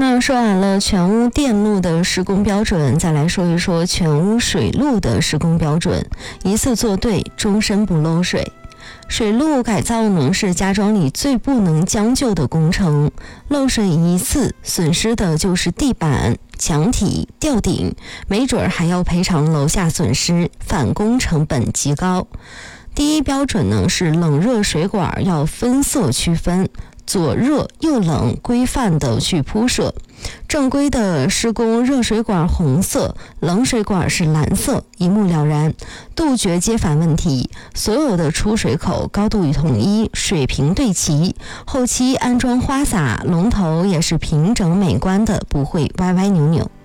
那说完了全屋电路的施工标准，再来说一说全屋水路的施工标准。一次做对，终身不漏水。水路改造呢是家装里最不能将就的工程，漏水一次损失的就是地板、墙体、吊顶，没准还要赔偿楼下损失，返工成本极高。第一标准呢是冷热水管要分色区分，左热右冷规范的去铺设。正规的施工，热水管红色，冷水管是蓝色，一目了然，杜绝接反问题。所有的出水口高度与统一，水平对齐，后期安装花洒，龙头也是平整美观的，不会歪歪扭扭。